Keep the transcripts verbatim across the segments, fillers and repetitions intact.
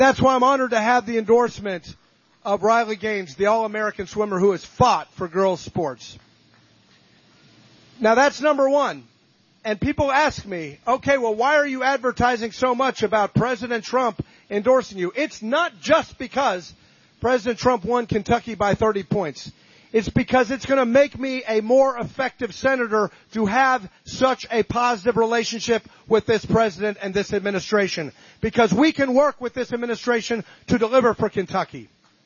That's why I'm honored to have the endorsement of Riley Gaines, the All-American swimmer who has fought for girls' sports. Now, that's number one. And people ask me, okay, well, why are you advertising so much about President Trump endorsing you? It's not just because President Trump won Kentucky by thirty points. It's because it's going to make me a more effective senator to have such a positive relationship with this president and this administration. Because we can work with this administration to deliver for Kentucky.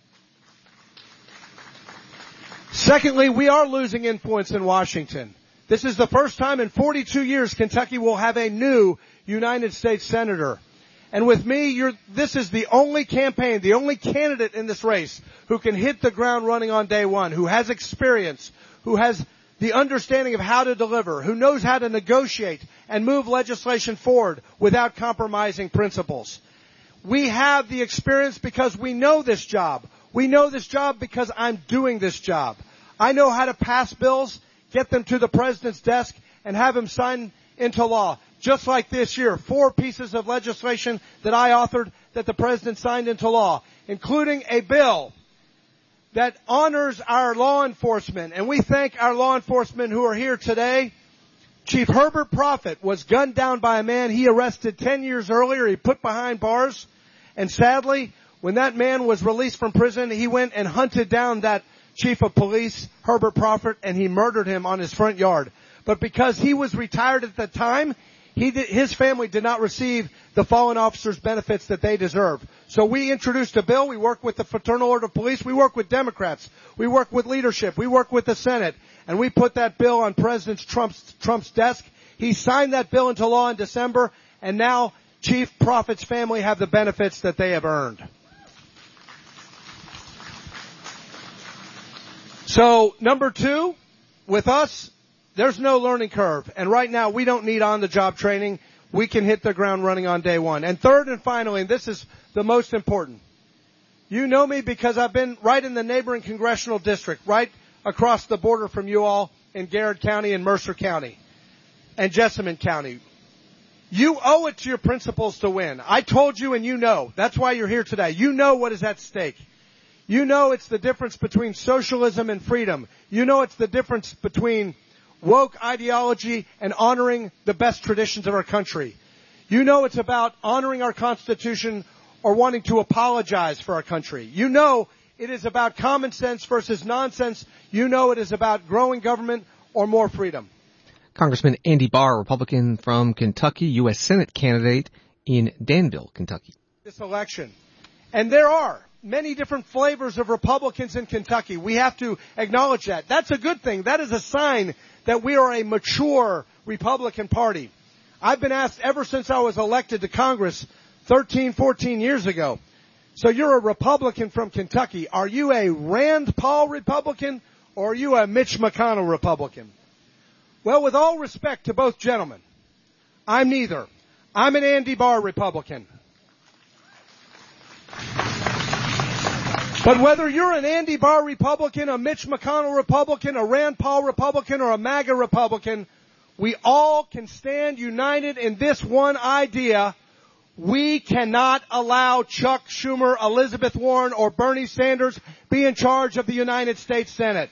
Secondly, we are losing influence in Washington. This is the first time in forty-two years Kentucky will have a new United States senator. And with me, you're, this is the only campaign, the only candidate in this race who can hit the ground running on day one, who has experience, who has the understanding of how to deliver, who knows how to negotiate and move legislation forward without compromising principles. We have the experience because we know this job. We know this job because I'm doing this job. I know how to pass bills, get them to the president's desk, and have him sign into law. Just like this year, four pieces of legislation that I authored that the president signed into law, including a bill that honors our law enforcement. And we thank our law enforcement who are here today. Chief Herbert Prophet was gunned down by a man he arrested ten years earlier. He put behind bars. And sadly, when that man was released from prison, he went and hunted down that chief of police, Herbert Prophet, and he murdered him on his front yard. But because he was retired at the time, he did, his family did not receive the fallen officers' benefits that they deserve. So we introduced a bill. We work with the Fraternal Order of Police. We work with Democrats. We work with leadership. We work with the Senate. And we put that bill on President Trump's, Trump's desk. He signed that bill into law in December, and now Chief Prophet's family have the benefits that they have earned. So, number two, with us, there's no learning curve. And right now, we don't need on-the-job training. We can hit the ground running on day one. And third and finally, and this is the most important, you know me because I've been right in the neighboring congressional district, right across the border from you all in Garrett County and Mercer County and Jessamine County. You owe it to your principals to win. I told you and you know. That's why you're here today. You know what is at stake. You know it's the difference between socialism and freedom. You know it's the difference between woke ideology and honoring the best traditions of our country. You know it's about honoring our Constitution or wanting to apologize for our country. You know it is about common sense versus nonsense. You know it is about growing government or more freedom. Congressman Andy Barr, Republican from Kentucky, U S Senate candidate in Danville, Kentucky. This election. And there are many different flavors of Republicans in Kentucky. We have to acknowledge that. That's a good thing. That is a sign that we are a mature Republican Party. I've been asked ever since I was elected to Congress thirteen, fourteen years ago. So you're a Republican from Kentucky. Are you a Rand Paul Republican or are you a Mitch McConnell Republican? Well, with all respect to both gentlemen, I'm neither. I'm an Andy Barr Republican. But whether you're an Andy Barr Republican, a Mitch McConnell Republican, a Rand Paul Republican, or a MAGA Republican, we all can stand united in this one idea. We cannot allow Chuck Schumer, Elizabeth Warren, or Bernie Sanders be in charge of the United States Senate.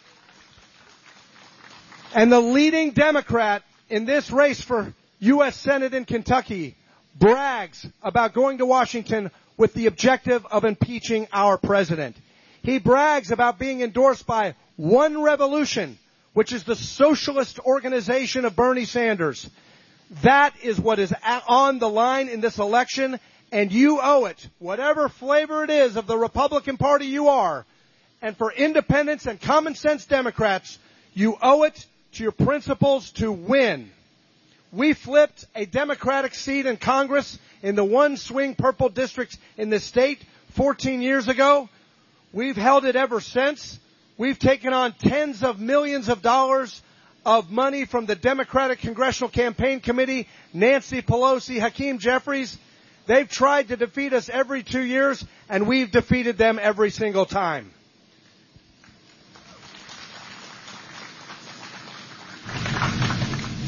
And the leading Democrat in this race for U S Senate in Kentucky brags about going to Washington with the objective of impeaching our president. He brags about being endorsed by One Revolution, which is the socialist organization of Bernie Sanders. That is what is on the line in this election, and you owe it, whatever flavor it is of the Republican Party you are, and for independents and common sense Democrats, you owe it to your principles to win. We flipped a Democratic seat in Congress in the one swing purple district in the state fourteen years ago. We've held it ever since. We've taken on tens of millions of dollars of money from the Democratic Congressional Campaign Committee, Nancy Pelosi, Hakeem Jeffries. They've tried to defeat us every two years, and we've defeated them every single time.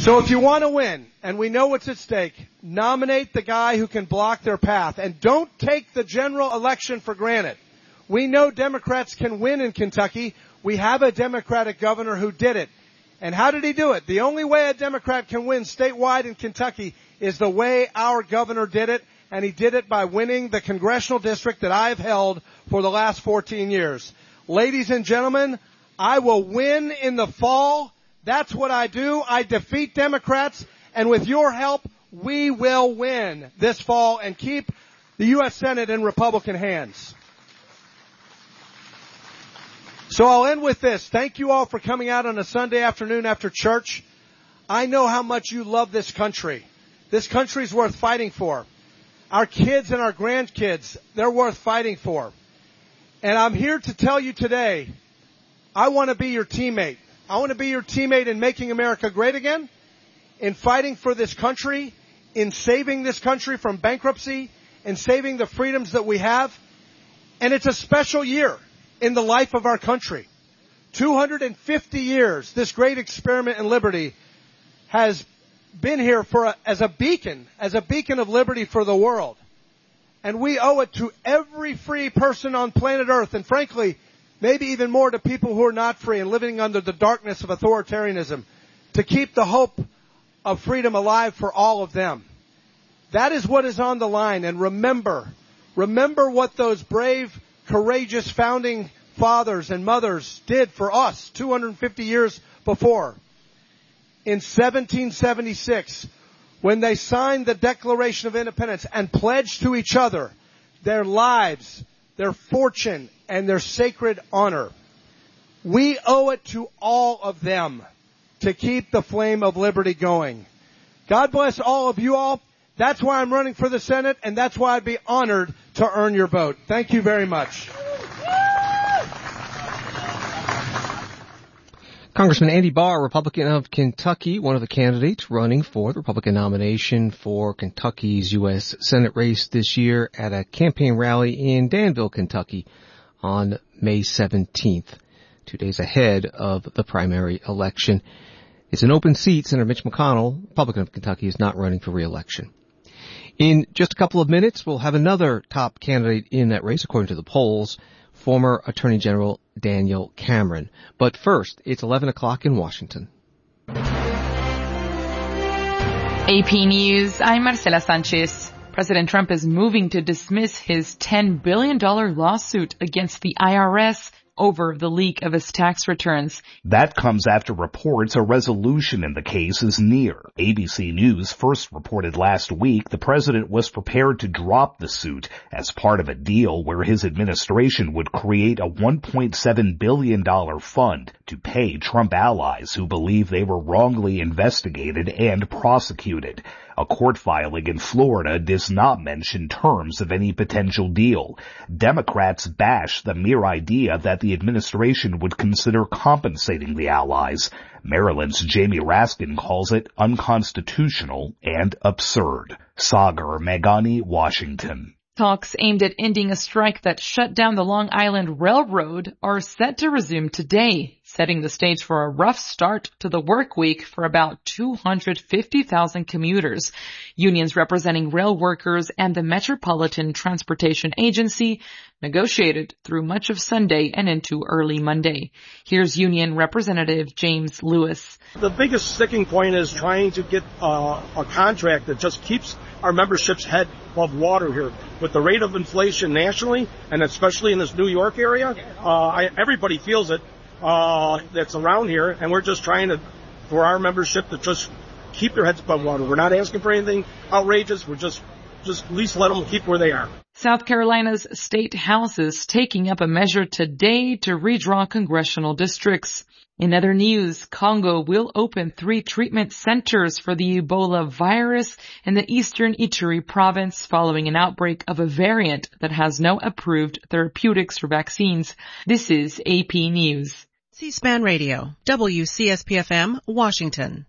So if you want to win, and we know what's at stake, nominate the guy who can block their path. And don't take the general election for granted. We know Democrats can win in Kentucky. We have a Democratic governor who did it. And how did he do it? The only way a Democrat can win statewide in Kentucky is the way our governor did it. And he did it by winning the congressional district that I've held for the last fourteen years. Ladies and gentlemen, I will win in the fall. That's what I do. I defeat Democrats, and with your help, we will win this fall and keep the U S Senate in Republican hands. So I'll end with this. Thank you all for coming out on a Sunday afternoon after church. I know how much you love this country. This country's worth fighting for. Our kids and our grandkids, they're worth fighting for. And I'm here to tell you today, I want to be your teammate. I want to be your teammate in making America great again, in fighting for this country, in saving this country from bankruptcy, and saving the freedoms that we have. And it's a special year in the life of our country. two hundred fifty years, this great experiment in liberty has been here for a, as a beacon, as a beacon of liberty for the world. And we owe it to every free person on planet Earth, and frankly, maybe even more to people who are not free and living under the darkness of authoritarianism, to keep the hope of freedom alive for all of them. That is what is on the line. And remember, remember what those brave, courageous founding fathers and mothers did for us two hundred fifty years before. In seventeen seventy-six, when they signed the Declaration of Independence and pledged to each other their lives, their fortune, and their sacred honor. We owe it to all of them to keep the flame of liberty going. God bless all of you all. That's why I'm running for the Senate, and that's why I'd be honored to earn your vote. Thank you very much. Congressman Andy Barr, Republican of Kentucky, one of the candidates running for the Republican nomination for Kentucky's U S Senate race this year at a campaign rally in Danville, Kentucky on May seventeenth, two days ahead of the primary election. It's an open seat. Senator Mitch McConnell, Republican of Kentucky, is not running for re-election. In just a couple of minutes, we'll have another top candidate in that race, according to the polls, former Attorney General Daniel Cameron. But first, it's eleven o'clock in Washington. A P News, I'm Marcela Sanchez. President Trump is moving to dismiss his ten billion dollars lawsuit against the I R S over the leak of his tax returns. That comes after reports a resolution in the case is near. A B C News first reported last week the president was prepared to drop the suit as part of a deal where his administration would create a one point seven billion dollars fund to pay Trump allies who believe they were wrongly investigated and prosecuted. A court filing in Florida does not mention terms of any potential deal. Democrats bash the mere idea that the administration would consider compensating the allies. Maryland's Jamie Raskin calls it unconstitutional and absurd. Sagar Meghani, Washington. Talks aimed at ending a strike that shut down the Long Island Railroad are set to resume today, setting the stage for a rough start to the work week for about two hundred fifty thousand commuters. Unions representing rail workers and the Metropolitan Transportation Agency negotiated through much of Sunday and into early Monday. Here's Union Representative James Lewis. The biggest sticking point is trying to get uh, a contract that just keeps our membership's head above water here. With the rate of inflation nationally, and especially in this New York area, uh, I, everybody feels it uh, that's around here, and we're just trying to, for our membership to just keep their heads above water. We're not asking for anything outrageous. We're just, just at least let them keep where they are. South Carolina's state house is taking up a measure today to redraw congressional districts. In other news, Congo will open three treatment centers for the Ebola virus in the eastern Ituri province following an outbreak of a variant that has no approved therapeutics or vaccines. This is A P News. C-SPAN Radio, W C S P F M, Washington.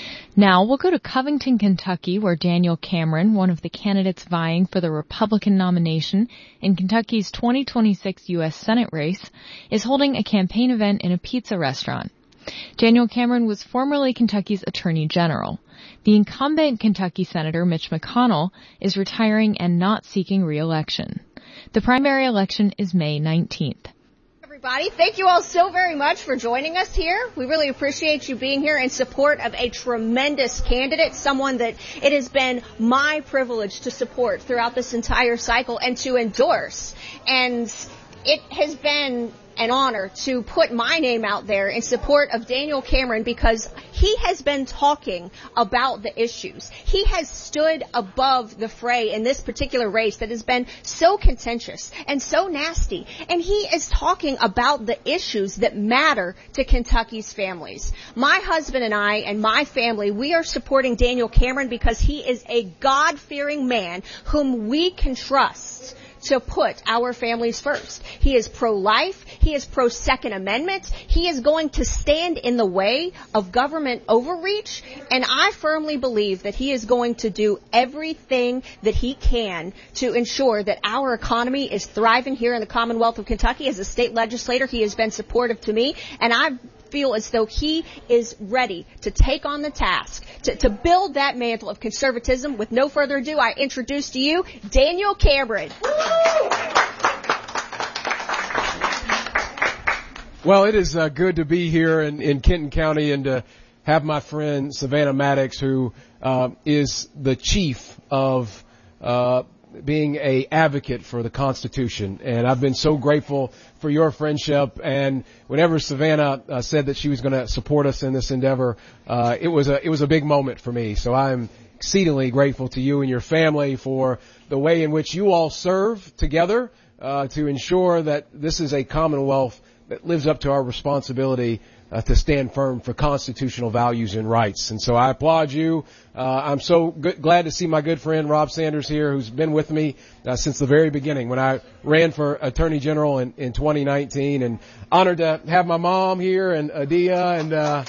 Now we'll go to Covington, Kentucky, where Daniel Cameron, one of the candidates vying for the Republican nomination in Kentucky's twenty twenty-six U S Senate race, is holding a campaign event in a pizza restaurant. Daniel Cameron was formerly Kentucky's Attorney General. The incumbent Kentucky Senator Mitch McConnell is retiring and not seeking re-election. The primary election is May nineteenth. Everybody, thank you all so very much for joining us here. We really appreciate you being here in support of a tremendous candidate, someone that it has been my privilege to support throughout this entire cycle and to endorse. And it has been an honor to put my name out there in support of Daniel Cameron because he has been talking about the issues. He has stood above the fray in this particular race that has been so contentious and so nasty. And he is talking about the issues that matter to Kentucky's families. My husband and I and my family, we are supporting Daniel Cameron because he is a God-fearing man whom we can trust to put our families first. He is pro-life. He is pro-Second Amendment. He is going to stand in the way of government overreach. And I firmly believe that he is going to do everything that he can to ensure that our economy is thriving here in the Commonwealth of Kentucky. As a state legislator, he has been supportive to me. And I feel as though he is ready to take on the task, to, to build that mantle of conservatism. With no further ado, I introduce to you Daniel Cameron. Well, it is uh, good to be here in, in Kenton County and to have my friend Savannah Maddox, who uh, is the chief of uh being a advocate for the Constitution. And I've been so grateful for your friendship. And whenever Savannah uh, said that she was going to support us in this endeavor, uh, it was a, it was a big moment for me. So I'm exceedingly grateful to you and your family for the way in which you all serve together, uh, to ensure that this is a Commonwealth that lives up to our responsibility Uh, to stand firm for constitutional values and rights. And so I applaud you. Uh, I'm so good, glad to see my good friend Rob Sanders here, who's been with me uh, since the very beginning when I ran for Attorney General in, in twenty nineteen, and honored to have my mom here and Adia, and uh,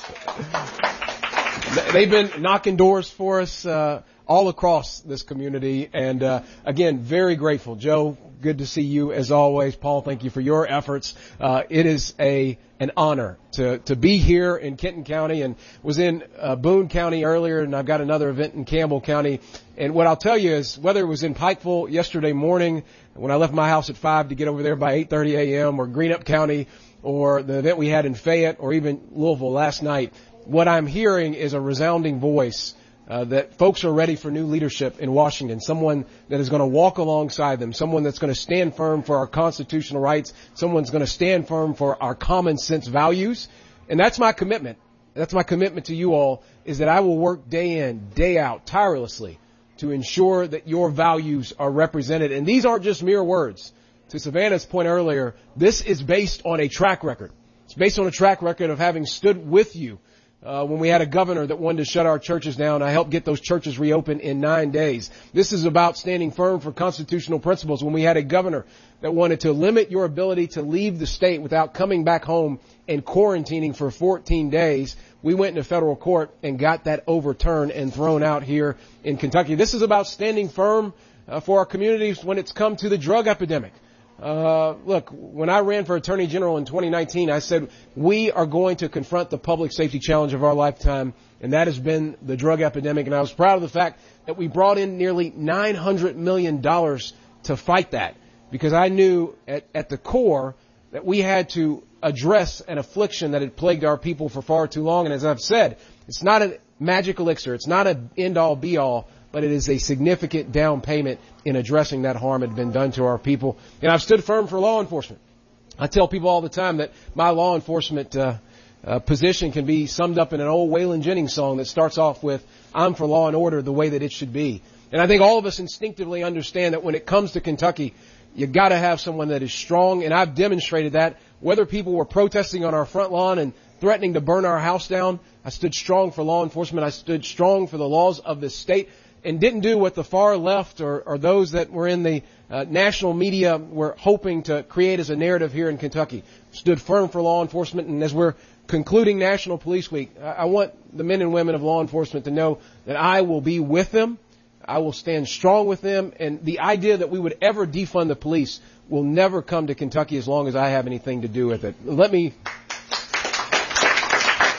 they've been knocking doors for us uh, all across this community. And uh, again, very grateful. Joe, good to see you as always. Paul, thank you for your efforts. Uh, it is a an honor to to be here in Kenton County, and was in uh, Boone County earlier, and I've got another event in Campbell County. And what I'll tell you is, whether it was in Pikeville yesterday morning when I left my house at five to get over there by eight thirty a.m., or Greenup County, or the event we had in Fayette, or even Louisville last night, what I'm hearing is a resounding voice Uh, that folks are ready for new leadership in Washington, someone that is going to walk alongside them, someone that's going to stand firm for our constitutional rights, someone's going to stand firm for our common sense values. And that's my commitment. That's my commitment to you all, is that I will work day in, day out, tirelessly to ensure that your values are represented. And these aren't just mere words. To Savannah's point earlier, this is based on a track record. It's based on a track record of having stood with you Uh, when we had a governor that wanted to shut our churches down. I helped get those churches reopened in nine days. This is about standing firm for constitutional principles. When we had a governor that wanted to limit your ability to leave the state without coming back home and quarantining for fourteen days, we went into federal court and got that overturned and thrown out here in Kentucky. This is about standing firm uh, for our communities when it's come to the drug epidemic. Uh, look, when I ran for Attorney General in twenty nineteen, I said we are going to confront the public safety challenge of our lifetime, and that has been the drug epidemic. And I was proud of the fact that we brought in nearly nine hundred million dollars to fight that, because I knew at, at the core that we had to address an affliction that had plagued our people for far too long. And as I've said, it's not a magic elixir. It's not an end-all, be-all, but it is a significant down payment in addressing that harm that had been done to our people. And I've stood firm for law enforcement. I tell people all the time that my law enforcement uh, uh position can be summed up in an old Waylon Jennings song that starts off with, "I'm for law and order the way that it should be." And I think all of us instinctively understand that when it comes to Kentucky, you got to have someone that is strong. And I've demonstrated that. Whether people were protesting on our front lawn and threatening to burn our house down, I stood strong for law enforcement. I stood strong for the laws of this state, and didn't do what the far left or, or those that were in the uh, national media were hoping to create as a narrative here in Kentucky. Stood firm for law enforcement. And as we're concluding National Police Week, I, I want the men and women of law enforcement to know that I will be with them. I will stand strong with them. And the idea that we would ever defund the police will never come to Kentucky as long as I have anything to do with it. Let me...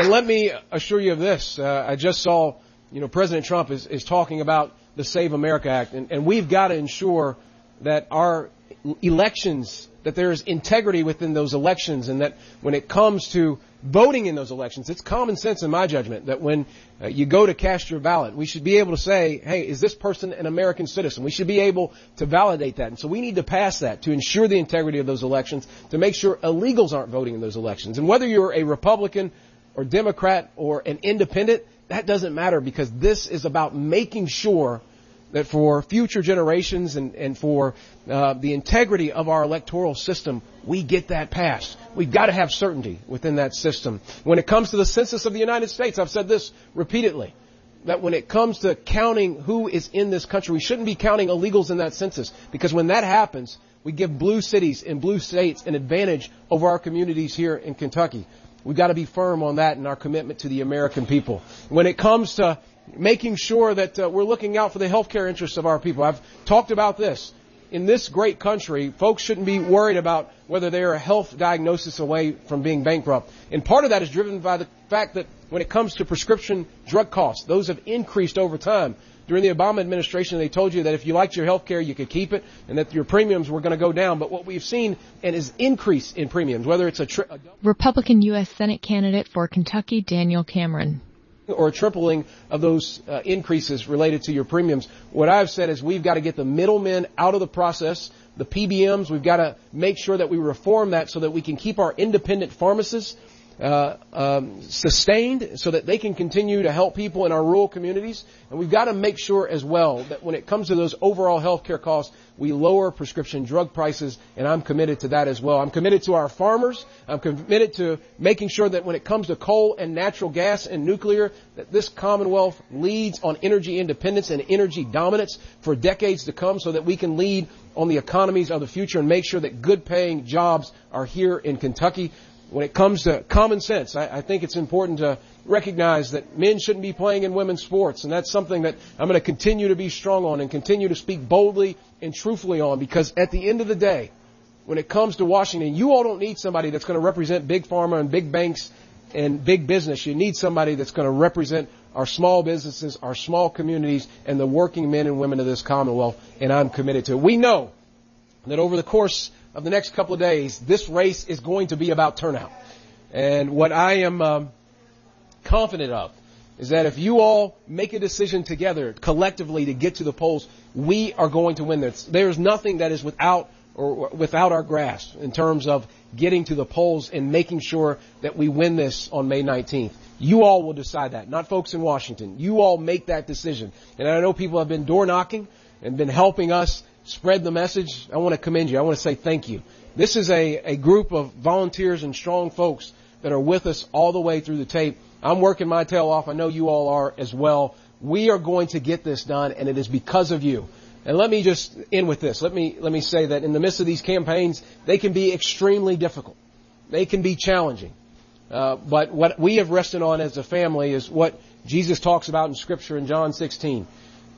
And let me assure you of this. Uh, I just saw, you know, President Trump is, is talking about the Save America Act, and, and we've got to ensure that our elections, that there is integrity within those elections, and that when it comes to voting in those elections, it's common sense in my judgment that when uh, you go to cast your ballot, we should be able to say, hey, is this person an American citizen? We should be able to validate that. And so we need to pass that to ensure the integrity of those elections, to make sure illegals aren't voting in those elections. And whether you're a Republican or Democrat or an independent, that doesn't matter, because this is about making sure that for future generations and, and for uh, the integrity of our electoral system, we get that passed. We've got to have certainty within that system. When it comes to the census of the United States, I've said this repeatedly, that when it comes to counting who is in this country, we shouldn't be counting illegals in that census, because when that happens, we give blue cities and blue states an advantage over our communities here in Kentucky. We've got to be firm on that in our commitment to the American people. When it comes to making sure that uh, we're looking out for the health care interests of our people, I've talked about this. In this great country, folks shouldn't be worried about whether they are a health diagnosis away from being bankrupt. And part of that is driven by the fact that when it comes to prescription drug costs, those have increased over time. During the Obama administration, they told you that if you liked your health care, you could keep it, and that your premiums were going to go down. But what we've seen and is increase in premiums, whether it's a, tri- a Republican U S Senate candidate for Kentucky, Daniel Cameron. or a tripling of those uh, increases related to your premiums. What I've said is we've got to get the middlemen out of the process, the P B Ms. We've got to make sure that we reform that so that we can keep our independent pharmacists uh, um, sustained, so that they can continue to help people in our rural communities. And we've got to make sure as well that when it comes to those overall health care costs, we lower prescription drug prices, and I'm committed to that as well. I'm committed to our farmers. I'm committed to making sure that when it comes to coal and natural gas and nuclear, that this Commonwealth leads on energy independence and energy dominance for decades to come, so that we can lead on the economies of the future and make sure that good-paying jobs are here in Kentucky. When it comes to common sense, I, I think it's important to recognize that men shouldn't be playing in women's sports, and that's something that I'm going to continue to be strong on and continue to speak boldly and truthfully on, because at the end of the day, when it comes to Washington, you all don't need somebody that's going to represent big pharma and big banks and big business. You need somebody that's going to represent our small businesses, our small communities, and the working men and women of this Commonwealth, and I'm committed to it. We know that over the course of the next couple of days, this race is going to be about turnout. And what I am um, confident of is that if you all make a decision together, collectively, to get to the polls, we are going to win this. There's nothing that is without or without our grasp in terms of getting to the polls and making sure that we win this on May nineteenth. You all will decide that, not folks in Washington. You all make that decision. And I know people have been door knocking and been helping us spread the message. I want to commend you. I want to say thank you. This is a, a group of volunteers and strong folks that are with us all the way through the tape. I'm working my tail off. I know you all are as well. We are going to get this done, and it is because of you. And let me just end with this. Let me, let me say that in the midst of these campaigns, they can be extremely difficult. They can be challenging. Uh, but what we have rested on as a family is what Jesus talks about in Scripture in John sixteen.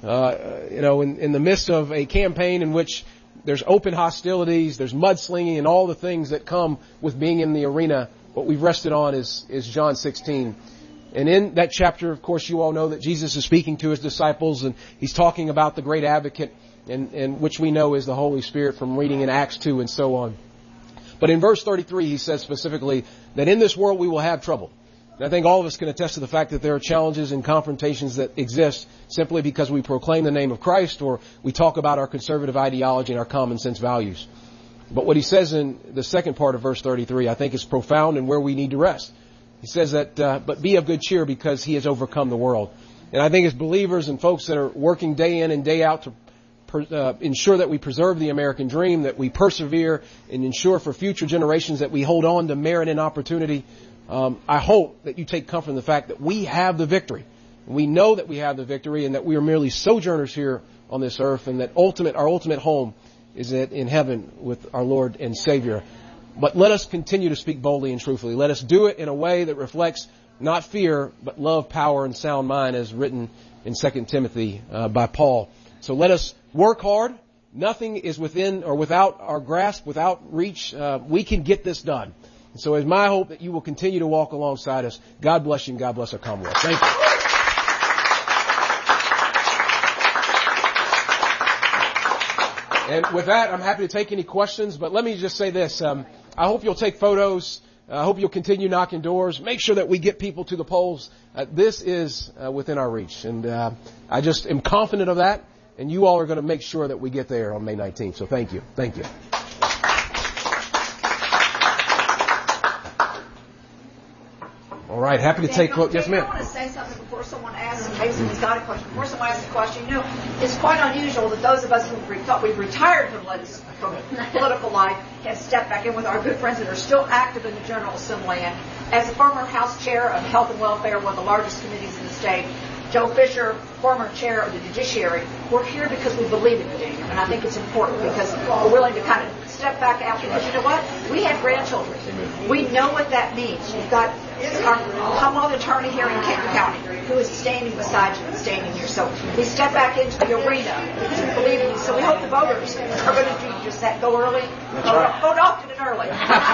Uh, you know, in, in the midst of a campaign in which there's open hostilities, there's mudslinging, and all the things that come with being in the arena, what we've rested on is, is John sixteen. And in that chapter, of course, you all know that Jesus is speaking to his disciples, and he's talking about the great advocate, and, and which we know is the Holy Spirit from reading in Acts two and so on. But in verse thirty-three, he says specifically that in this world we will have trouble. And I think all of us can attest to the fact that there are challenges and confrontations that exist simply because we proclaim the name of Christ, or we talk about our conservative ideology and our common sense values. But what he says in the second part of verse thirty-three, I think, is profound and where we need to rest. He says that, uh, but be of good cheer because he has overcome the world. And I think as believers and folks that are working day in and day out to per, uh, ensure that we preserve the American dream, that we persevere and ensure for future generations that we hold on to merit and opportunity, Um, I hope that you take comfort in the fact that we have the victory. We know that we have the victory, and that we are merely sojourners here on this earth, and that ultimate, our ultimate home is in heaven with our Lord and Savior. But let us continue to speak boldly and truthfully. Let us do it in a way that reflects not fear, but love, power, and sound mind, as written in Second Timothy uh, by Paul. So let us work hard. Nothing is within or without our grasp, without reach. Uh, we can get this done. So it's my hope that you will continue to walk alongside us. God bless you and God bless our Commonwealth. Thank you. And with that, I'm happy to take any questions, but let me just say this. Um, I hope you'll take photos. I hope you'll continue knocking doors. Make sure that we get people to the polls. Uh, this is uh, within our reach. And uh, I just am confident of that. And you all are going to make sure that we get there on May nineteenth. So thank you. Thank you. All right. Happy to take quote. Yes, ma'am. I want to say something before someone asks, in case someone's got a question. Before someone asks a question, you know, it's quite unusual that those of us who thought we've retired from, legis- from political life have stepped back in with our good friends that are still active in the General Assembly. And as a former House Chair of Health and Welfare, one of the largest committees in the state, Joe Fisher, former chair of the Judiciary, we're here because we believe in Virginia. And I think it's important because we're willing to kind of step back out because you know what? We have grandchildren. We know what that means. You've got our Commonwealth attorney here in Canton County who is standing beside you and standing here. So we step back into the arena because we believe in you. So we hope the voters are going to do just that. Go early. Vote, right. vote often and early.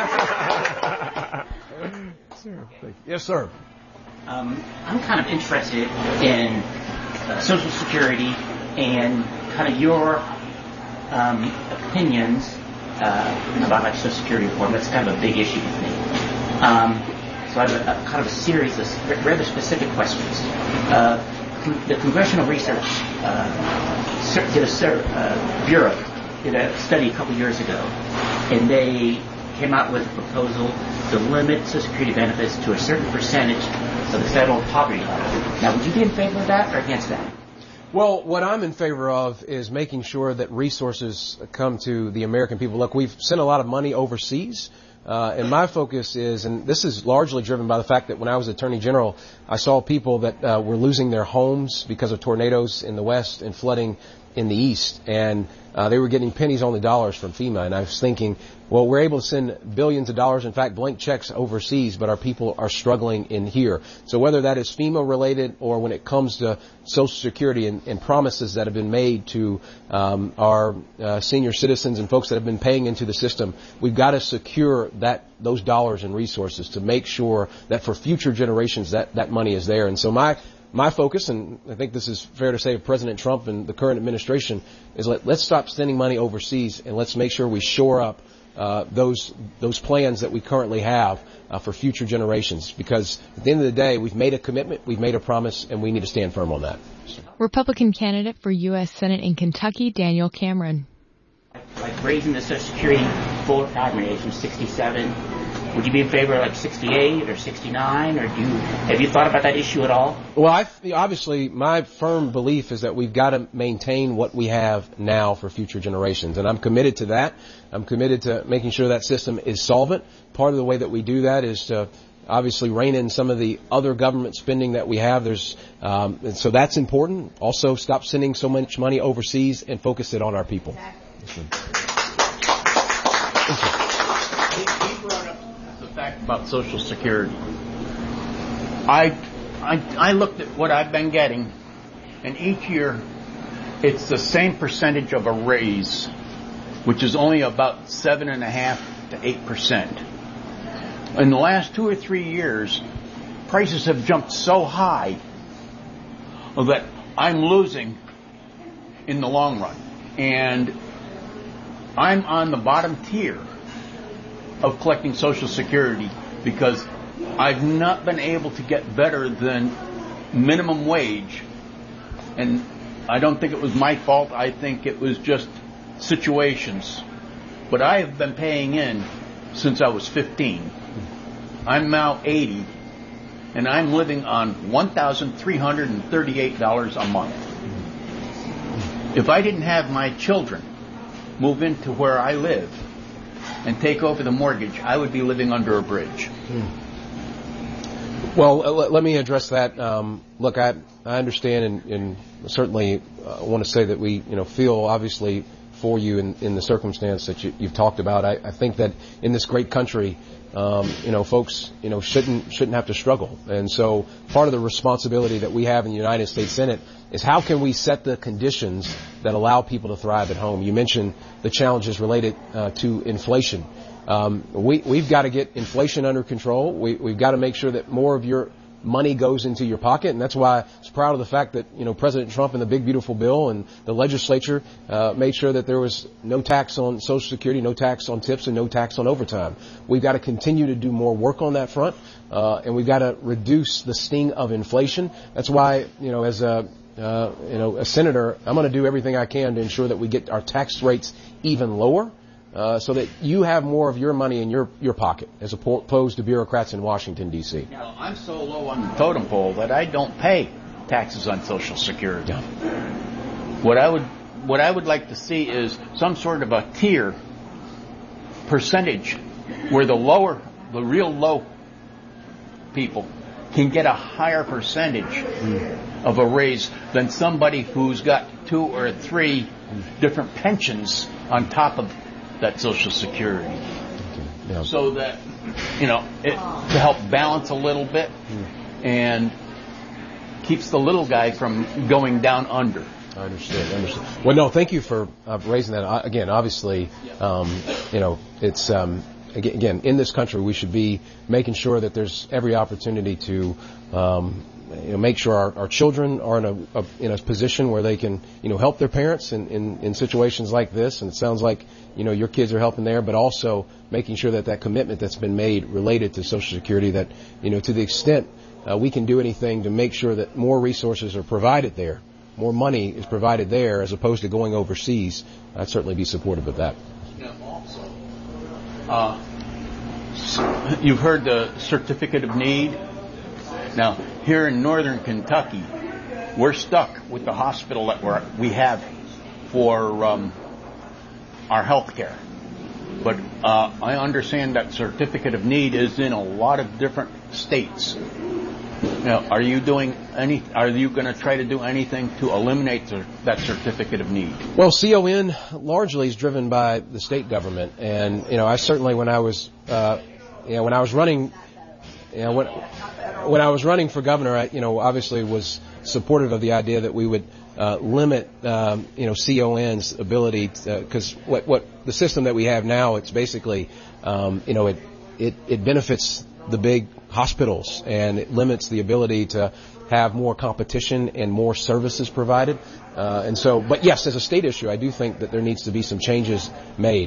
Yes, sir. Um, I'm kind of interested in uh, Social Security and kind of your um, opinions uh, about like Social Security reform. That's kind of a big issue with me. Um, so I have a, a kind of a series of rather specific questions. Uh, con- the Congressional Research uh, did a ser- uh, Bureau did a study a couple years ago, and they came out with a proposal to limit Social Security benefits to a certain percentage of the federal poverty level. Now, would you be in favor of that or against that? Well, what I'm in favor of is making sure that resources come to the American people. Look, we've sent a lot of money overseas, uh, and my focus is, and this is largely driven by the fact that when I was Attorney General, I saw people that uh, were losing their homes because of tornadoes in the West and flooding in the East, and uh, they were getting pennies on the dollars from FEMA, and I was thinking, well, we're able to send billions of dollars, in fact, blank checks overseas, but our people are struggling in here. So whether that is FEMA related or when it comes to Social Security and, and promises that have been made to um, our uh, senior citizens and folks that have been paying into the system, we've got to secure that those dollars and resources to make sure that for future generations that, that money is there. And so my My focus, and I think this is fair to say of President Trump and the current administration, is let, let's stop sending money overseas and let's make sure we shore up uh, those those plans that we currently have uh, for future generations. Because at the end of the day, we've made a commitment, we've made a promise, and we need to stand firm on that. Republican candidate for U S Senate in Kentucky, Daniel Cameron. Like raising the Social Security full retirement age from sixty-seven. Would you be in favor of like sixty-eight or sixty-nine, or do you, have you thought about that issue at all? Well, I, obviously, my firm belief is that we've got to maintain what we have now for future generations, and I'm committed to that. I'm committed to making sure that system is solvent. Part of the way that we do that is to obviously rein in some of the other government spending that we have. There's um, and so that's important. Also, stop sending so much money overseas and focus it on our people. About Social Security. I, I, I looked at what I've been getting, and each year it's the same percentage of a raise, which is only about seven and a half to eight percent. In the last two or three years, prices have jumped so high that I'm losing in the long run, and I'm on the bottom tier of collecting Social Security because I've not been able to get better than minimum wage. And I don't think it was my fault. I think it was just situations. But I have been paying in since I was fifteen. I'm now eighty, and I'm living on one thousand three hundred thirty-eight dollars a month. If I didn't have my children move into where I live and take over the mortgage, I would be living under a bridge. Hmm. Well, uh, let me address that. Um, look, I, I understand, and, and certainly uh, want to say that we, you know, feel obviously for you in, in the circumstance that you, you've talked about. I, I think that in this great country, um, you know, folks, you know, shouldn't shouldn't have to struggle. And so part of the responsibility that we have in the United States Senate is how can we set the conditions that allow people to thrive at home. You mentioned the challenges related uh, to inflation. um, we, we've got to get inflation under control. We, we've got to make sure that more of your money goes into your pocket, and that's why I was proud of the fact that, you know, President Trump and the big beautiful bill and the legislature uh, made sure that there was no tax on Social Security, no tax on tips, and no tax on overtime. We've got to continue to do more work on that front, uh, and we've got to reduce the sting of inflation. That's why, you know, as a uh, you know a senator, I'm going to do everything I can to ensure that we get our tax rates even lower. Uh, so that you have more of your money in your, your pocket, as opposed to bureaucrats in Washington, D C. Now, I'm so low on the totem pole that I don't pay taxes on Social Security. Yeah. What I would what I would like to see is some sort of a tier percentage where the lower, the real low people can get a higher percentage mm. of a raise than somebody who's got two or three different pensions on top of that Social Security, yeah. so that, you know, it, to help balance a little bit mm. and keeps the little guy from going down under. I understand. I understand. Well, no, thank you for uh, raising that. Uh, again, obviously, um, you know, it's um, again in this country we should be making sure that there's every opportunity to. Um, You know, make sure our, our children are in a, a in a position where they can, you know, help their parents in, in, in situations like this. And it sounds like, you know, your kids are helping there, but also making sure that that commitment that's been made related to Social Security, that, you know, to the extent uh, we can do anything to make sure that more resources are provided there, more money is provided there as opposed to going overseas, I'd certainly be supportive of that. Yeah, also, uh, you've heard the certificate of need. Now, here in northern Kentucky, we're stuck with the hospital that we're, we have for um, our health care. But uh, I understand that certificate of need is in a lot of different states. Now, are you doing any? Are you going to try to do anything to eliminate the, that certificate of need? Well, C O N largely is driven by the state government, and you know, I certainly when I was, uh, you know, when I was running, you know, when. When I was running for governor, I, you know, obviously was supportive of the idea that we would uh, limit, um, you know, C O N's ability, because what, what the system that we have now, it's basically, um, you know, it, it, it benefits the big hospitals and it limits the ability to have more competition and more services provided. Uh, and so, but yes, as a state issue, I do think that there needs to be some changes made.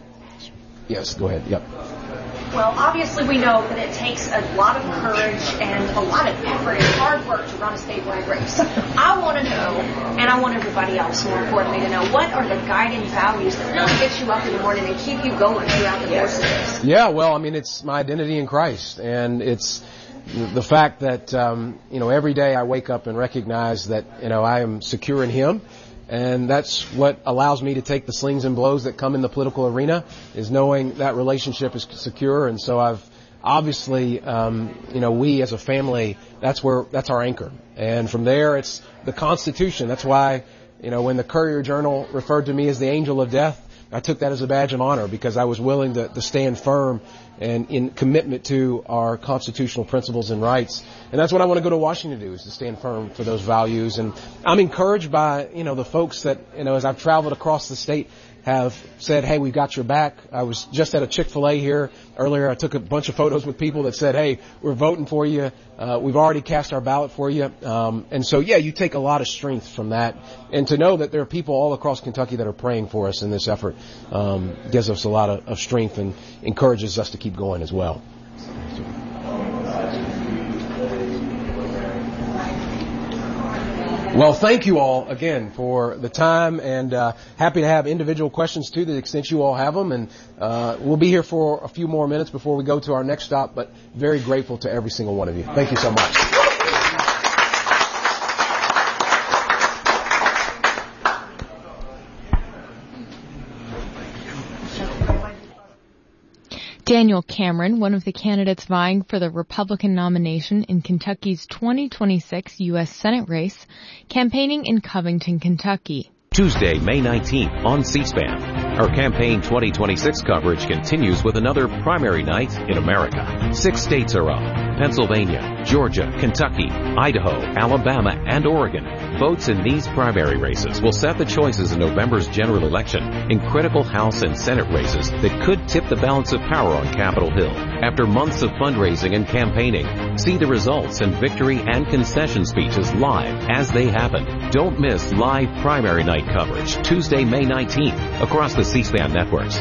Yes, go ahead. Yep. Well, obviously we know that it takes a lot of courage and a lot of effort and hard work to run a statewide race. I want to know, and I want everybody else, more importantly, to know, what are the guiding values that really get you up in the morning and keep you going throughout the course of this? Yeah, well, I mean, it's my identity in Christ, and it's the fact that, um, you know, every day I wake up and recognize that, you know, I am secure in Him. And that's what allows me to take the slings and blows that come in the political arena, is knowing that relationship is secure. And so I've obviously, um, you know, we as a family, that's where, that's our anchor. And from there, it's the Constitution. That's why, you know, when the Courier Journal referred to me as the angel of death, I took that as a badge of honor because I was willing to, to stand firm and in commitment to our constitutional principles and rights. And that's what I want to go to Washington to do, is to stand firm for those values. And I'm encouraged by, you know, the folks that, you know, as I've traveled across the state, have said, hey, we've got your back. I was just at a Chick-fil-A here earlier. I took a bunch of photos with people that said, hey, we're voting for you. Uh, we've already cast our ballot for you. Um, and so, yeah, you take a lot of strength from that. And to know that there are people all across Kentucky that are praying for us in this effort um, gives us a lot of, of strength and encourages us to keep going as well. Well, thank you all again for the time, and uh, happy to have individual questions to the extent you all have them. And uh, we'll be here for a few more minutes before we go to our next stop, but very grateful to every single one of you. Thank you so much. Daniel Cameron, one of the candidates vying for the Republican nomination in Kentucky's twenty twenty-six U S Senate race, campaigning in Covington, Kentucky. Tuesday, May nineteenth on C-SPAN. Our Campaign twenty twenty-six coverage continues with another primary night in America. Six states are up: Pennsylvania, Georgia, Kentucky, Idaho, Alabama, and Oregon. Votes in these primary races will set the choices in November's general election in critical House and Senate races that could tip the balance of power on Capitol Hill. After months of fundraising and campaigning, see the results and victory and concession speeches live as they happen. Don't miss live primary night coverage Tuesday, May nineteenth across the C-SPAN networks.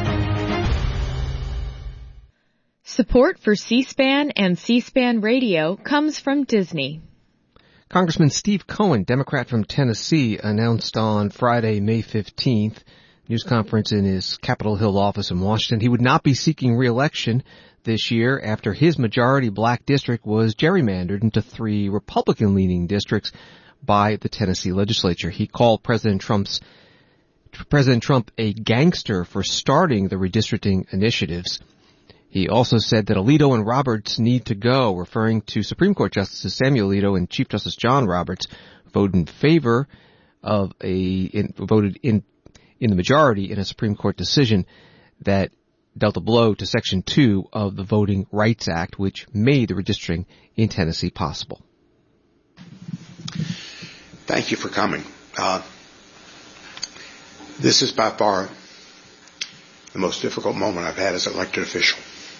Support for C-SPAN and C-SPAN Radio comes from Disney. Congressman Steve Cohen, Democrat from Tennessee, announced on Friday, May fifteenth, news conference in his Capitol Hill office in Washington, he would not be seeking re-election this year after his majority black district was gerrymandered into three Republican-leaning districts by the Tennessee legislature. He called President Trump's President Trump a gangster for starting the redistricting initiatives. He also said that Alito and Roberts need to go, referring to Supreme Court Justices Samuel Alito and Chief Justice John Roberts, voted in favor of a in, voted in in the majority in a Supreme Court decision that dealt a blow to Section two of the Voting Rights Act, which made the redistricting in Tennessee possible. Thank you for coming. Uh, this is by far the most difficult moment I've had as an elected official.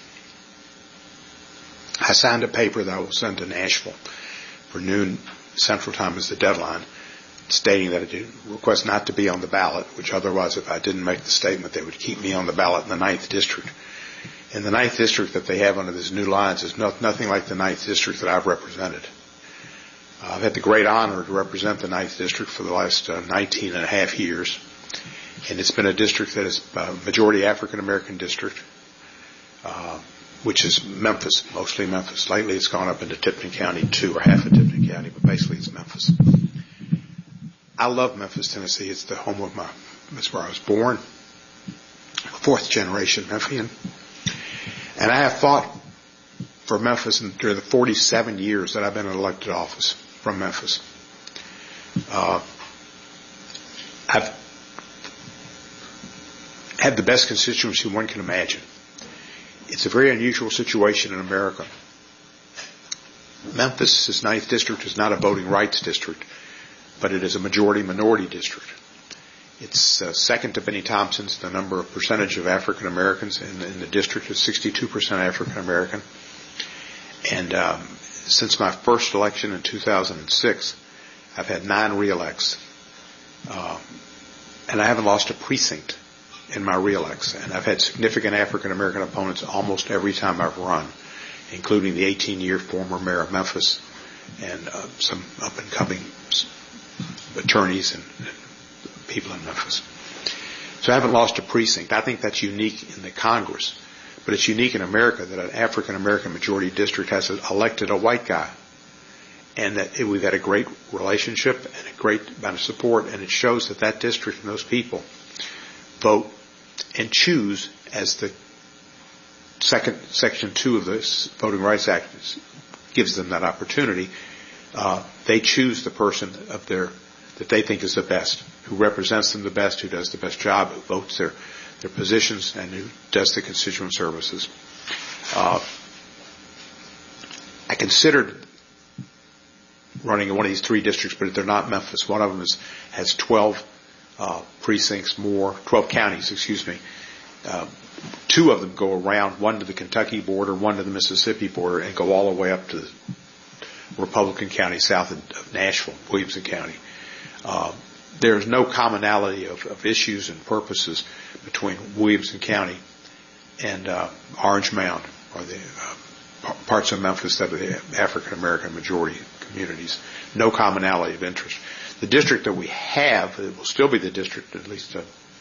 I signed a paper that I will send to Nashville for noon Central Time as the deadline, stating that I request not to be on the ballot, which otherwise, if I didn't make the statement, they would keep me on the ballot in the ninth District. And the ninth District that they have under these new lines is no, nothing like the ninth District that I've represented. Uh, I've had the great honor to represent the ninth District for the last uh, nineteen and a half years. And it's been a district that is a majority African-American district, uh, which is Memphis, mostly Memphis. Lately it's gone up into Tipton County too, or half of Tipton County, but basically it's Memphis. I love Memphis, Tennessee. It's the home of my, that's where I was born, fourth generation Memphian. And I have fought for Memphis during the forty-seven years that I've been in elected office from Memphis. Uh, I've had the best constituency one can imagine. It's a very unusual situation in America. Memphis' ninth District is not a voting rights district, but it is a majority-minority district. It's uh, second to Benny Thompson's, the number of percentage of African Americans in, in the district is sixty-two percent African American. And um, since my first election in two thousand six, I've had nine re-elects. Uh, and I haven't lost a precinct in my re-elects. And I've had significant African American opponents almost every time I've run, including the eighteen-year former mayor of Memphis and uh, some up-and-coming attorneys and, and people in Memphis. So I haven't lost a precinct. I think that's unique in the Congress, but it's unique in America that an African American majority district has elected a white guy, and that it, we've had a great relationship and a great amount of support, and it shows that that district and those people vote and choose, as the second section two of the Voting Rights Act gives them that opportunity. Uh, they choose the person of their that they think is the best, who represents them the best, who does the best job, who votes their their positions, and who does the constituent services. Uh, I considered running in one of these three districts, but they're not Memphis. One of them is, has twelve uh, precincts more, twelve counties, excuse me. Uh, two of them go around, one to the Kentucky border, one to the Mississippi border, and go all the way up to the Republican County south of Nashville, Williamson County. Uh, there's no commonality of, of issues and purposes between Williamson County and uh, Orange Mound, or the uh, parts of Memphis that are the African American majority communities. No commonality of interest. The district that we have, it will still be the district at least uh,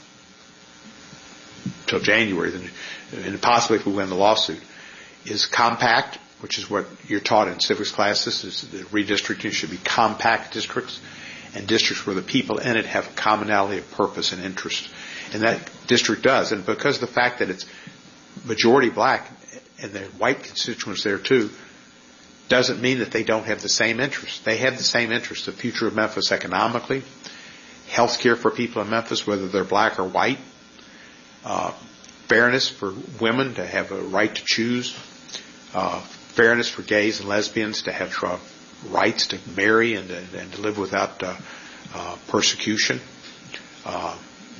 till January, and possibly if we win the lawsuit, is compact, which is what you're taught in civics classes. Is that redistricting should be compact districts, and districts where the people in it have a commonality of purpose and interest. And that district does. And because of the fact that it's majority black and the white constituents there too, doesn't mean that they don't have the same interests. They have the same interests, the future of Memphis economically, health care for people in Memphis, whether they're black or white, uh, fairness for women to have a right to choose, uh, fairness for gays and lesbians to have uh, rights to marry and, and, and to live without uh, uh, persecution. Uh,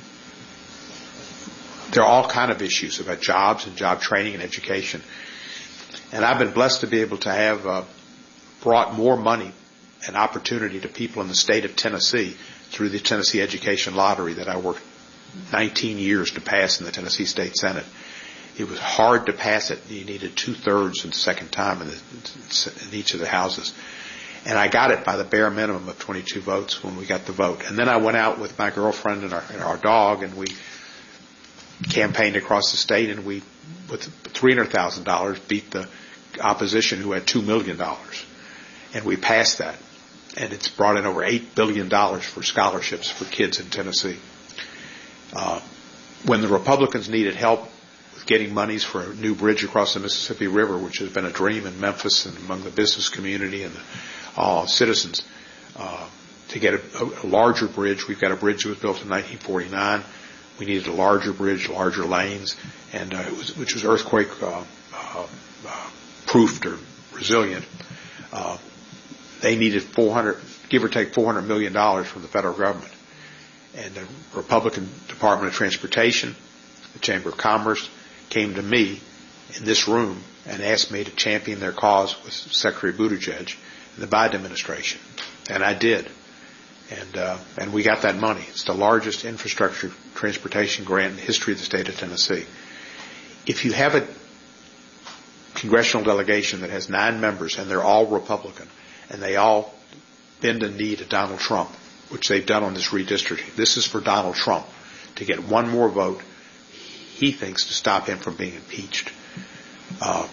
there are all kind of issues about jobs and job training and education. And I've been blessed to be able to have uh, brought more money and opportunity to people in the state of Tennessee through the Tennessee Education Lottery that I worked nineteen years to pass in the Tennessee State Senate. It was hard to pass it. You needed two-thirds in the second time in, the, in each of the houses. And I got it by the bare minimum of twenty-two votes when we got the vote. And then I went out with my girlfriend and our, and our dog, and we campaigned across the state, and we, with three hundred thousand dollars, beat the opposition who had two million dollars. And we passed that. And it's brought in over eight billion dollars for scholarships for kids in Tennessee. Uh, when the Republicans needed help with getting monies for a new bridge across the Mississippi River, which has been a dream in Memphis and among the business community and the uh, citizens, uh, to get a, a larger bridge. We've got a bridge that was built in nineteen forty-nine. We needed a larger bridge, larger lanes, and uh, it was, which was earthquake uh, uh, uh, proofed or resilient. Uh, they needed four hundred, give or take four hundred million dollars from the federal government. And the Republican Department of Transportation, the Chamber of Commerce, came to me in this room and asked me to champion their cause with Secretary Buttigieg and the Biden administration. And I did. And, uh, and we got that money. It's the largest infrastructure transportation grant in the history of the state of Tennessee. If you have a congressional delegation that has nine members and they're all Republican and they all bend a knee to Donald Trump, which they've done on this redistricting. This is for Donald Trump to get one more vote, he thinks, to stop him from being impeached. Uh,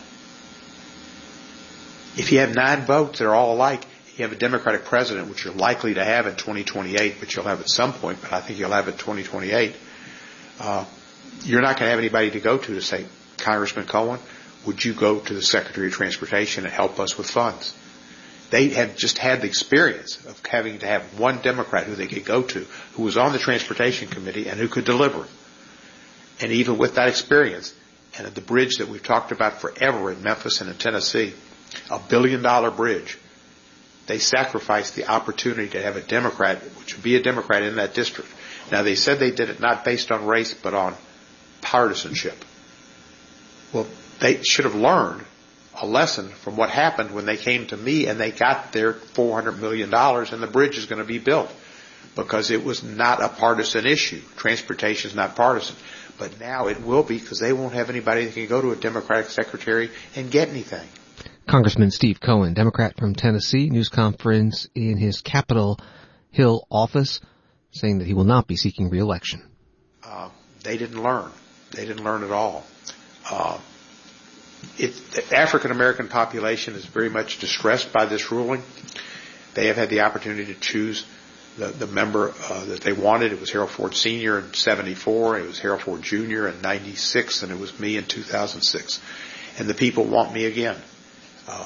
if you have nine votes that are all alike, you have a Democratic president, which you're likely to have in twenty twenty-eight, but you'll have at some point, but I think you'll have it in twenty twenty-eight. Uh, you're not going to have anybody to go to to say, Congressman Cohen, would you go to the Secretary of Transportation and help us with funds? They had just had the experience of having to have one Democrat who they could go to, who was on the Transportation Committee and who could deliver. And even with that experience, and at the bridge that we've talked about forever in Memphis and in Tennessee, a billion dollar bridge, they sacrificed the opportunity to have a Democrat, which would be a Democrat in that district. Now, they said they did it not based on race, but on partisanship. Well, they should have learned a lesson from what happened when they came to me and they got their four hundred million dollars and the bridge is going to be built, because it was not a partisan issue. Transportation is not partisan. But now it will be, because they won't have anybody that can go to a Democratic secretary and get anything. Congressman Steve Cohen, Democrat from Tennessee, news conference in his Capitol Hill office, saying that he will not be seeking re-election. Uh, they didn't learn. They didn't learn at all. Uh, It, the African American population is very much distressed by this ruling. They have had the opportunity to choose the, the member uh, that they wanted. It was Harold Ford Senior in seventy-four. It was Harold Ford Junior in ninety-six, and it was me in two thousand six. And the people want me again. Uh,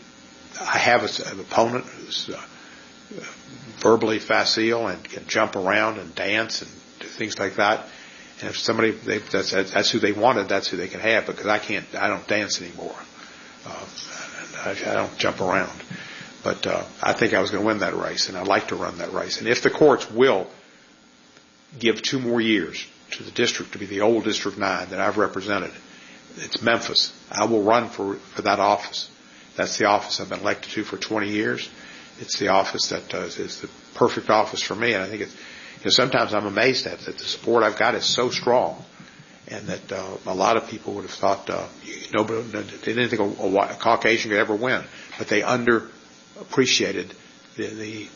I have a, an opponent who's uh, verbally facile and can jump around and dance and do things like that. And if somebody, they, that's, that's who they wanted, that's who they can have, because I can't, I don't dance anymore. Uh, I, I don't jump around. But, uh, I think I was going to win that race, and I'd like to run that race. And if the courts will give two more years to the district to be the old District nine that I've represented, it's Memphis. I will run for, for that office. That's the office I've been elected to for twenty years. It's the office that uh, is the perfect office for me, and I think it's, you know, sometimes I'm amazed at that the support I've got is so strong, and that uh, a lot of people would have thought uh, nobody, they didn't think a, a, a Caucasian could ever win, but they underappreciated the, the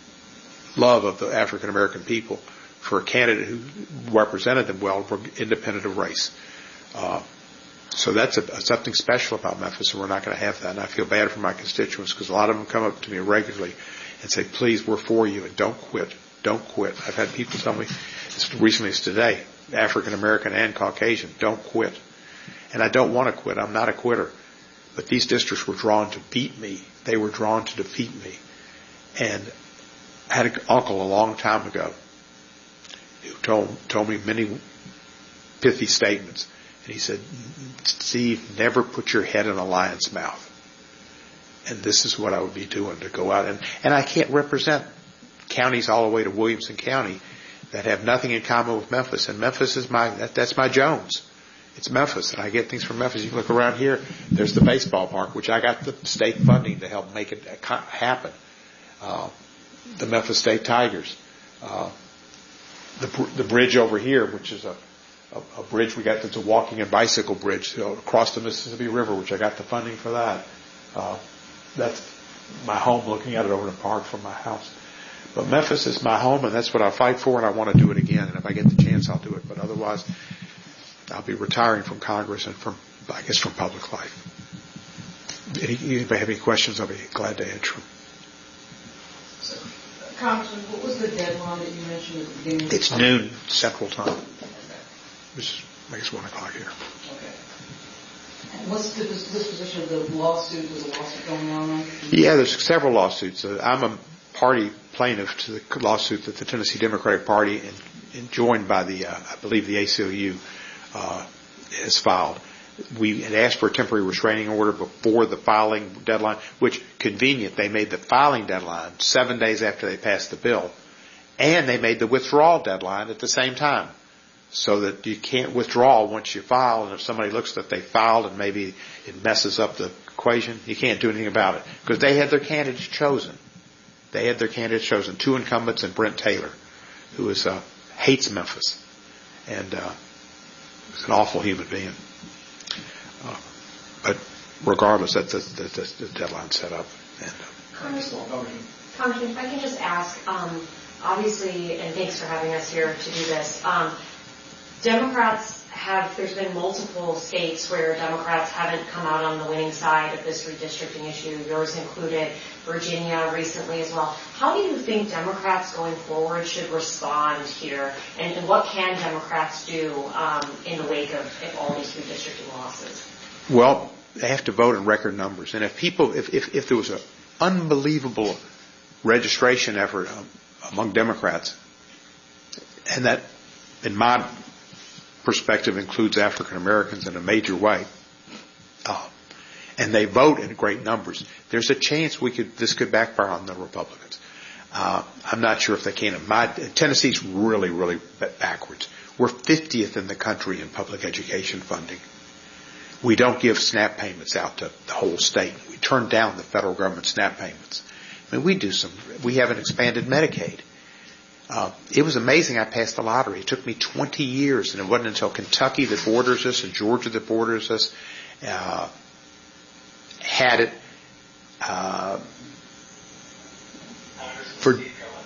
love of the African American people for a candidate who represented them well, independent of race. Uh, so that's a, something special about Memphis, and we're not going to have that. And I feel bad for my constituents, because a lot of them come up to me regularly and say, "Please, we're for you, and don't quit." Don't quit. I've had people tell me, as recently as today, African American and Caucasian, don't quit. And I don't want to quit. I'm not a quitter. But these districts were drawn to beat me. They were drawn to defeat me. And I had an uncle a long time ago who told, told me many pithy statements. And he said, Steve, never put your head in a lion's mouth. And this is what I would be doing, to go out. And, and I can't represent counties all the way to Williamson County that have nothing in common with Memphis. And Memphis is my, that, that's my Jones. It's Memphis, and I get things from Memphis. You can look around here. There's the baseball park, which I got the state funding to help make it happen. Uh, the Memphis State Tigers. Uh, the, the bridge over here, which is a, a, a bridge we got that's a walking and bicycle bridge, you know, across the Mississippi River, which I got the funding for that. Uh, that's my home, looking at it over the park from my house. But Memphis is my home, and that's what I fight for, and I want to do it again. And if I get the chance, I'll do it. But otherwise, I'll be retiring from Congress and from, I guess, from public life. Any, anybody have any questions? I'll be glad to answer them. So, Congressman, what was the deadline that you mentioned at the beginning? It's of noon Central Time, which is, I guess, one o'clock here. Okay. And what's the disposition of the lawsuit? Is a lawsuit going on? Yeah, there's several lawsuits. Uh, I'm a party plaintiff to the lawsuit that the Tennessee Democratic Party, and, and joined by the, uh, I believe, the A C L U, uh, has filed. We had asked for a temporary restraining order before the filing deadline, which, convenient, they made the filing deadline seven days after they passed the bill, and they made the withdrawal deadline at the same time, so that you can't withdraw once you file, and if somebody looks that they filed and maybe it messes up the equation, you can't do anything about it, because they had their candidates chosen. They had their candidates chosen, two incumbents and Brent Taylor, who is, uh, hates Memphis, and uh, is an awful human being. Uh, but regardless, that's the, the, the deadline set up. And, uh, Congressman, Congressman, if I can just ask, um, obviously, and thanks for having us here to do this, um, Democrats have, there's been multiple states where Democrats haven't come out on the winning side of this redistricting issue, yours included, Virginia recently as well. How do you think Democrats going forward should respond here? And, and what can Democrats do um, in the wake of, of all these redistricting losses? Well, they have to vote in record numbers. And if people, if, if, if there was an unbelievable registration effort um, among Democrats, and that, in my perspective, includes African Americans in a major way, uh, and they vote in great numbers, there's a chance we could this could backfire on the Republicans. Uh, I'm not sure if they can. My, Tennessee's really, really backwards. We're fiftieth in the country in public education funding. We don't give SNAP payments out to the whole state. We turn down the federal government SNAP payments. I mean, we do some. We haven't expanded Medicaid. Uh, it was amazing. I passed the lottery. It took me twenty years, and it wasn't until Kentucky that borders us and Georgia that borders us uh, had it. Uh, for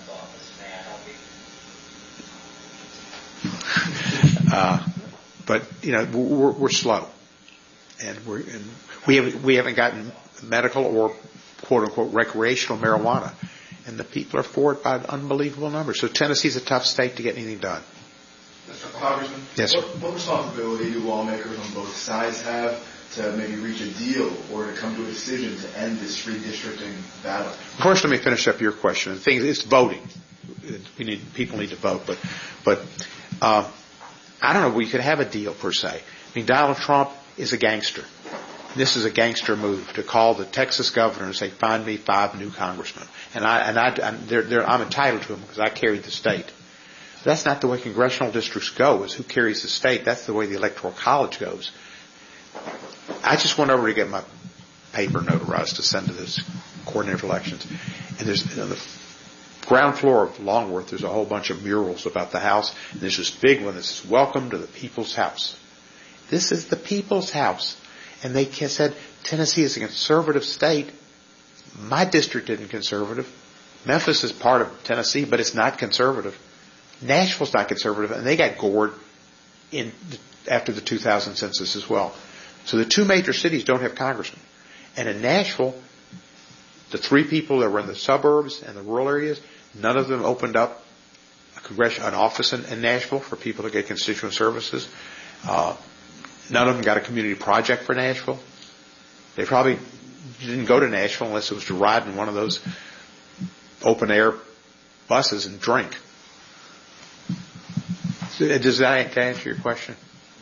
uh, but you know we're, we're slow, and we're and we haven't we haven't gotten medical or quote unquote recreational marijuana. And the people are for it by unbelievable numbers. So Tennessee's a tough state to get anything done. Mister Congressman, yes, sir. What, what responsibility do lawmakers on both sides have to maybe reach a deal or to come to a decision to end this redistricting battle? First, let me finish up your question. The thing is, it's voting. We need people need to vote, but but uh, I don't know. We could have a deal per se. I mean, Donald Trump is a gangster. This is a gangster move to call the Texas governor and say, "Find me five new congressmen," and I and I I'm, they're, they're, I'm entitled to them because I carried the state. That's not the way congressional districts go. Is who carries the state. That's the way the Electoral College goes. I just went over to get my paper notarized to send to this coordinator for elections, and there's you know, the ground floor of Longworth. There's a whole bunch of murals about the house, and there's this big one that says, "Welcome to the People's House." This is the People's House. And they said, Tennessee is a conservative state. My district isn't conservative. Memphis is part of Tennessee, but it's not conservative. Nashville's not conservative, and they got gored in after the two thousand census as well. So the two major cities don't have congressmen. And in Nashville, the three people that were in the suburbs and the rural areas, none of them opened up a congressional, an office in, in Nashville for people to get constituent services. Uh, None of them got a community project for Nashville. They probably didn't go to Nashville unless it was to ride in one of those open air buses and drink. Does that answer your question?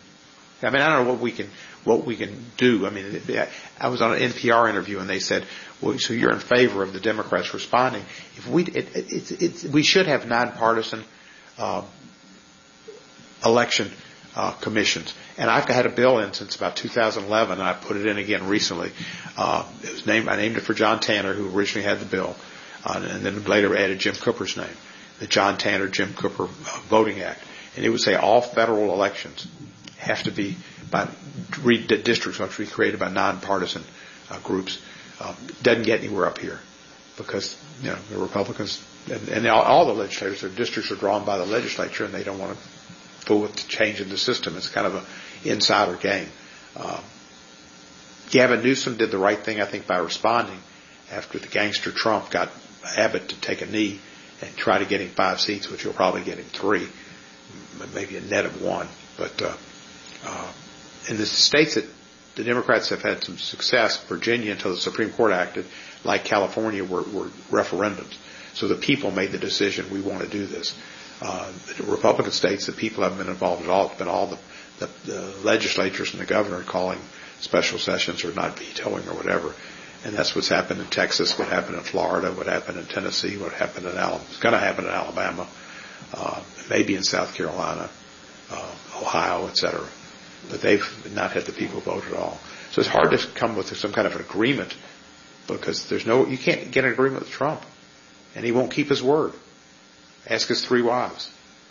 I mean, I don't know what we can what we can do. I mean, I was on an N P R interview and they said, "Well, so you're in favor of the Democrats responding? If we it, it, it, it, we should have nonpartisan uh, election uh, commissions." And I've had a bill in since about two thousand eleven, and I put it in again recently. Uh, it was named I named it for John Tanner, who originally had the bill, uh, and then later added Jim Cooper's name, the John Tanner Jim Cooper uh, Voting Act, and it would say all federal elections have to be by districts have to be created by nonpartisan uh, groups. Uh, doesn't get anywhere up here because you know the Republicans and, and all, all the legislators, their districts are drawn by the legislature, and they don't want to fool with the change in the system. It's kind of an insider game. Uh, Gavin Newsom did the right thing, I think, by responding after the gangster Trump got Abbott to take a knee and try to get him five seats, which will probably get him three, maybe a net of one. But uh, uh, in the states that the Democrats have had some success, Virginia until the Supreme Court acted, like California, were, were referendums. So the people made the decision, we want to do this. Uh, the Republican states, the people haven't been involved at all. It's been all the, the, the legislatures and the governor calling special sessions or not vetoing or whatever. And that's what's happened in Texas, what happened in Florida, what happened in Tennessee, what happened in Alabama. It's going to happen in Alabama, uh, maybe in South Carolina, uh, Ohio, et cetera. But they've not had the people vote at all. So it's hard to come with some kind of an agreement because there's no, you can't get an agreement with Trump. And he won't keep his word. Ask his three wives.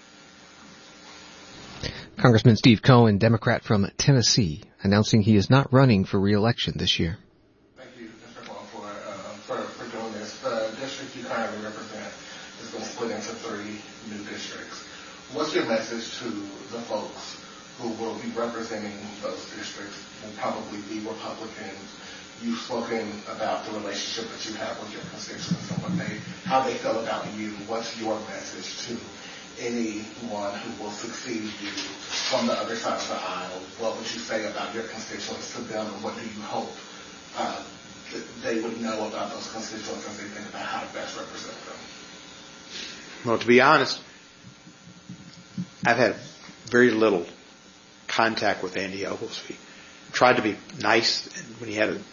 Congressman Steve Cohen, Democrat from Tennessee, announcing he is not running for re-election this year. Thank you, Mister Cohen, for, uh, for, for doing this. The district you currently represent is going to split into three new districts. What's your message to the folks who will be representing those districts, will probably be Republicans? You've spoken about the relationship that you have with your constituents and what they, how they feel about you. What's your message to anyone who will succeed you from the other side of the aisle? What would you say about your constituents to them, and what do you hope uh, that they would know about those constituents as they think about how to best represent them? Well, to be honest, I've had very little contact with Andy Oglesby. Tried to be nice when he had a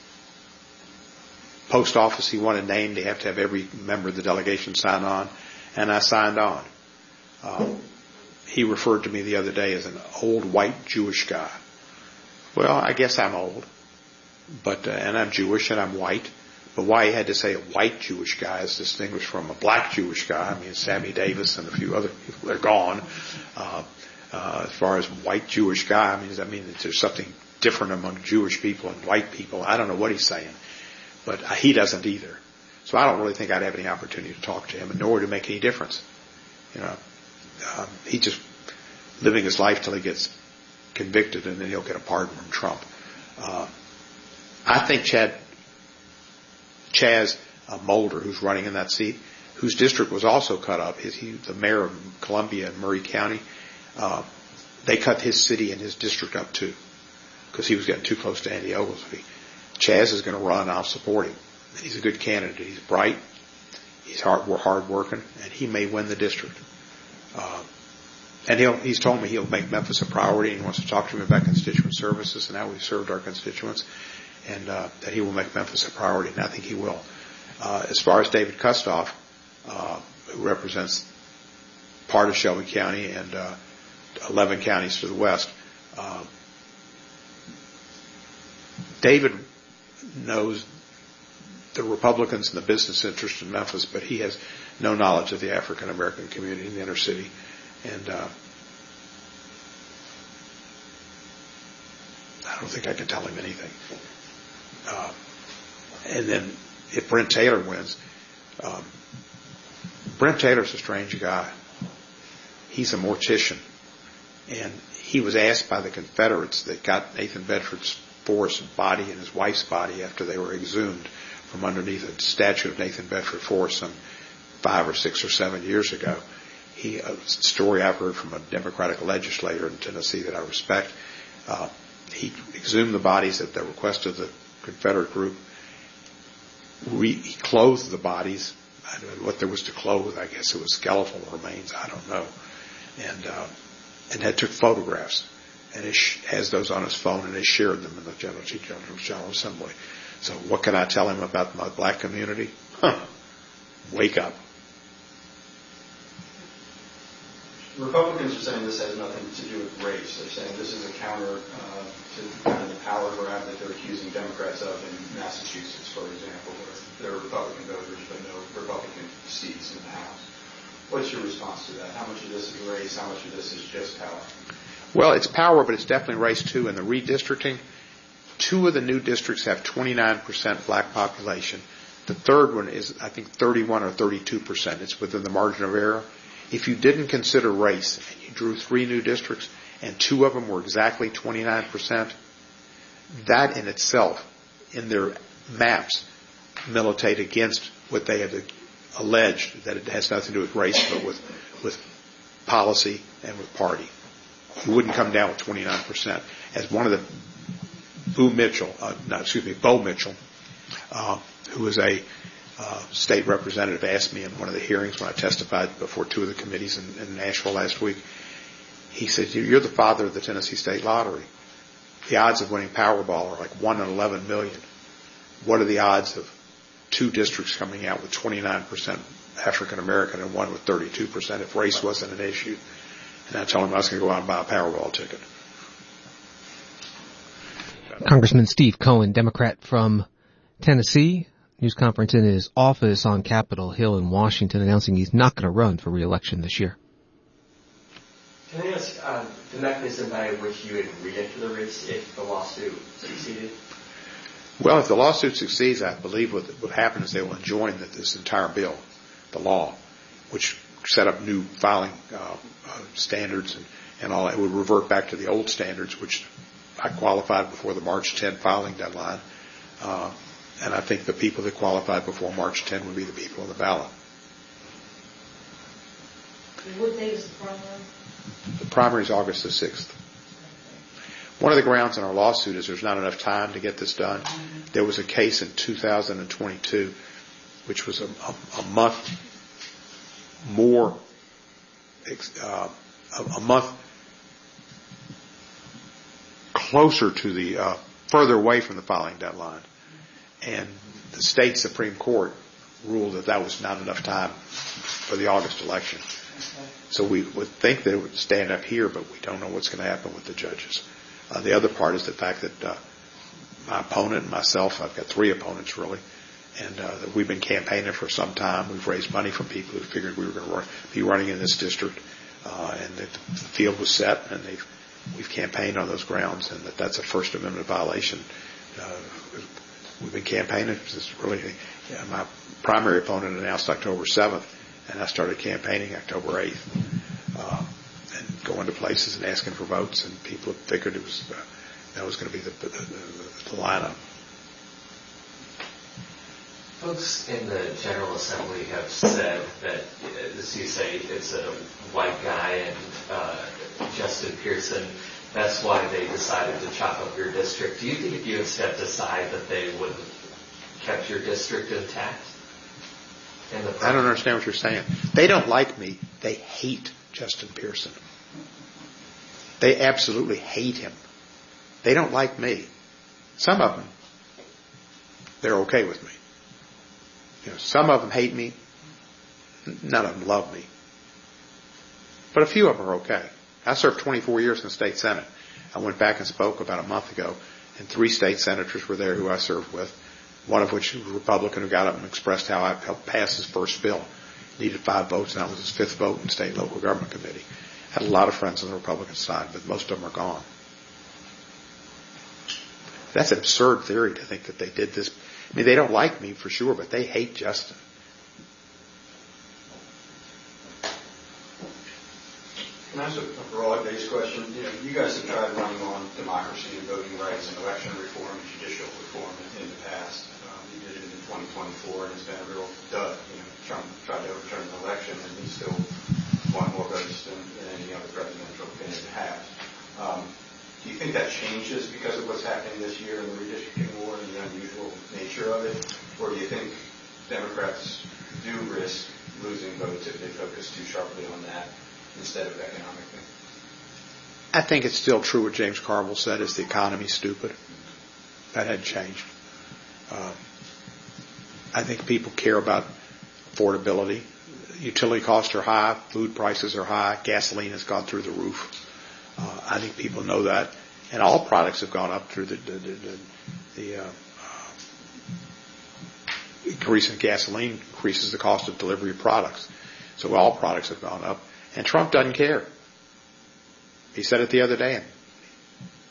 post office he wanted named. They have to have every member of the delegation sign on, and I signed on. Um, he referred to me the other day as an old white Jewish guy. Well, I guess I'm old, but uh, and I'm Jewish and I'm white. But why he had to say a white Jewish guy is distinguished from a black Jewish guy. I mean, Sammy Davis and a few other people, they're gone. Uh, uh, as far as white Jewish guy, I mean, I mean, there's something different among Jewish people and white people. I don't know what he's saying, but uh, he doesn't either. So I don't really think I'd have any opportunity to talk to him, and nor to make any difference. You know, um, he's just living his life till he gets convicted, and then he'll get a pardon from Trump. Uh, I think Chad. Chaz uh, Mulder, who's running in that seat, whose district was also cut up, his, he, the mayor of Columbia and Murray County, uh, they cut his city and his district up too, because he was getting too close to Andy Oglesby. Chaz is going to run, I'll support him. He's a good candidate. He's bright, he's hard, we're hard working, and he may win the district. Uh, and he'll, he's told me he'll make Memphis a priority, and he wants to talk to me about constituent services and how we've served our constituents. And uh, that he will make Memphis a priority, and I think he will. Uh, as far as David Kustoff, uh, who represents part of Shelby County and uh, eleven counties to the west, uh, David knows the Republicans and the business interests in Memphis, but he has no knowledge of the African American community in the inner city. And uh, I don't think I can tell him anything. Uh, and then if Brent Taylor wins, um, Brent Taylor's a strange guy. He's a mortician, and he was asked by the Confederates that got Nathan Bedford's Forrest body and his wife's body after they were exhumed from underneath a statue of Nathan Bedford Forrest some five or six or seven years ago. He, a story I've heard from a Democratic legislator in Tennessee that I respect, uh, he exhumed the bodies at the request of the Confederate group. Re- he clothed the bodies. I don't know what there was to clothe. I guess it was skeletal remains. I don't know. And uh, and had took photographs. and has those on his phone, and has shared them in the General Chief General Assembly. So what can I tell him about my black community? Huh. Wake up. Republicans are saying this has nothing to do with race. They're saying this is a counter uh, to kind of the power grab that they're accusing Democrats of in Massachusetts, for example, where there are Republican voters but no Republican seats in the House. What's your response to that? How much of this is race? How much of this is just power? Well, it's power, but it's definitely race, too. In the redistricting, two of the new districts have twenty-nine percent black population. The third one is, I think, thirty-one or thirty-two percent. It's within the margin of error. If you didn't consider race and you drew three new districts and two of them were exactly twenty-nine percent, that in itself, in their maps, militate against what they have alleged, that it has nothing to do with race but with, with policy and with party. You wouldn't come down with twenty-nine percent. As one of the, Boo Mitchell, uh, no, excuse me, Bo Mitchell, uh, who is a Uh, state representative, asked me in one of the hearings when I testified before two of the committees in, in Nashville last week. He said, "You're the father of the Tennessee State Lottery. The odds of winning Powerball are like one in eleven million. What are the odds of two districts coming out with twenty-nine percent African American and one with thirty-two percent if race wasn't an issue?" And I told him I was going to go out and buy a Powerball ticket. Congressman Steve Cohen, Democrat from Tennessee. News conference in his office on Capitol Hill in Washington, announcing he's not going to run for re-election this year. Can I ask uh, the mechanism by which you would re-enter the race if the lawsuit succeeded? Well, if the lawsuit succeeds, I believe what would happen is they will enjoin that this entire bill, the law, which set up new filing uh, uh, standards and, and all that, would revert back to the old standards, which I qualified before the March tenth filing deadline. Uh, And I think the people that qualified before March tenth would be the people on the ballot. What date is the primary? The primary is August the sixth. One of the grounds in our lawsuit is there's not enough time to get this done. There was a case in two thousand twenty-two, which was a, a, a month more, uh, a, a month closer to the, uh, further away from the filing deadline. And the state Supreme Court ruled that that was not enough time for the August election. So we would think that it would stand up here, but we don't know what's going to happen with the judges. Uh, the other part is the fact that uh, my opponent and myself, I've got three opponents really, and uh, that we've been campaigning for some time. We've raised money from people who figured we were going to run, be running in this district, uh, and that the field was set, and they've, we've campaigned on those grounds, and that that's a First Amendment violation. Uh, We've been campaigning. This really, yeah, my primary opponent announced October seventh, and I started campaigning October eighth, uh, and going to places and asking for votes, and people figured it was uh, that was going to be the, the, the, the lineup. Folks in the General Assembly have said that, as you say, it's a white guy and uh, Justin Pearson. That's why they decided to chop up your district. Do you think if you had stepped aside that they would have kept your district intact? In the I don't understand what you're saying. They don't like me. They hate Justin Pearson. They absolutely hate him. They don't like me. Some of them, they're okay with me. You know, some of them hate me. None of them love me. But a few of them are okay. I served twenty-four years in the state senate. I went back and spoke about a month ago, and three state senators were there who I served with, one of which was a Republican who got up and expressed how I helped pass his first bill. Needed five votes, and that was his fifth vote in the state and local government committee. Had a lot of friends on the Republican side, but most of them are gone. That's an absurd theory to think that they did this. I mean, they don't like me for sure, but they hate Justin. Can I ask a broad-based question? You know, you guys have tried running on democracy and voting rights and election reform and judicial reform in, in the past. Um, you did it in twenty twenty-four, and it's been a real dud. You know, Trump tried to overturn the election, and he still won more votes than, than any other presidential candidate has. Um, do you think that changes because of what's happening this year in the redistricting war and the unusual nature of it? Or do you think Democrats do risk losing votes if they focus too sharply on that instead of economic things? I think it's still true what James Carville said, is the economy's stupid. That hadn't changed. Um, I think people care about affordability. Utility costs are high, food prices are high, gasoline has gone through the roof. Uh, I think people know that, and all products have gone up through the the, the, the uh, increase in gasoline increases the cost of delivery of products. So all products have gone up, and Trump doesn't care. He said it the other day.